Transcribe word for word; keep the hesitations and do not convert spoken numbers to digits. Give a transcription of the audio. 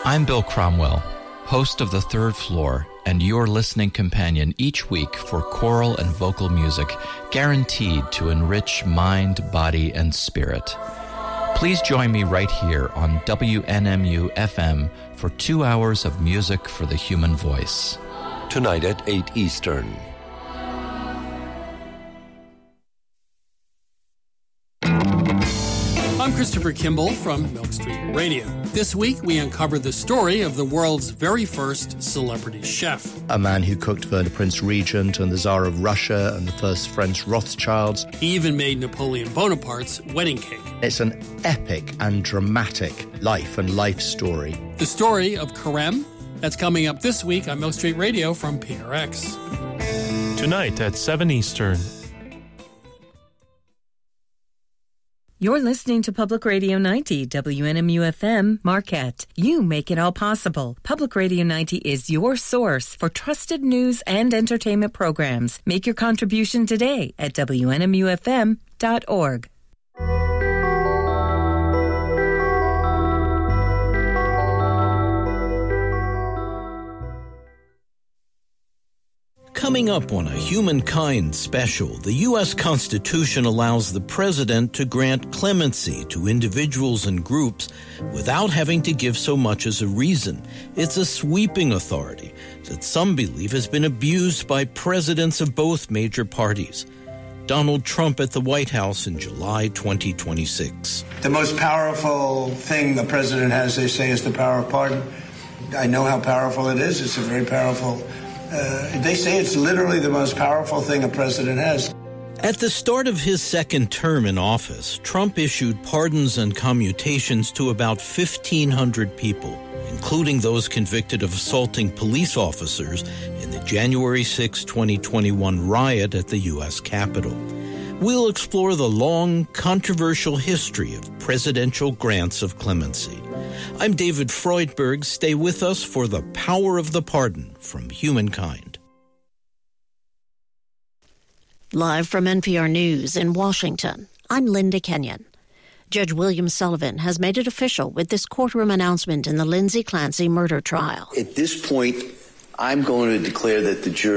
I'm Bill Cromwell, host of The Third Floor, and your listening companion each week for choral and vocal music, guaranteed to enrich mind, body, and spirit. Please join me right here on W N M U F M for two hours of music for the human voice. Tonight at eight Eastern. I'm Christopher Kimball from Milk Street Radio. This week, we uncover the story of the world's very first celebrity chef. A man who cooked for the Prince Regent and the Tsar of Russia and the first French Rothschilds. He even made Napoleon Bonaparte's wedding cake. It's an epic and dramatic life and life story. The story of Carême. That's coming up this week on Milk Street Radio from P R X. Tonight at seven Eastern. You're listening to Public Radio ninety, W N M U F M, Marquette. You make it all possible. Public Radio ninety is your source for trusted news and entertainment programs. Make your contribution today at W N M U F M dot org. Coming up on a Humankind special, the U S Constitution allows the president to grant clemency to individuals and groups without having to give so much as a reason. It's a sweeping authority that some believe has been abused by presidents of both major parties. Donald Trump at the White House in July twenty twenty-six. The most powerful thing the president has, they say, is the power of pardon. I know how powerful it is. It's a very powerful Uh, they say it's literally the most powerful thing a president has. At the start of his second term in office, Trump issued pardons and commutations to about fifteen hundred people, including those convicted of assaulting police officers in the January sixth, twenty twenty-one riot at the U S Capitol. We'll explore the long, controversial history of presidential grants of clemency. I'm David Freudberg. Stay with us for The Power of the Pardon from Humankind. Live from N P R News in Washington, I'm Linda Kenyon. Judge William Sullivan has made it official with this courtroom announcement in the Lindsay Clancy murder trial. At this point, I'm going to declare that the jury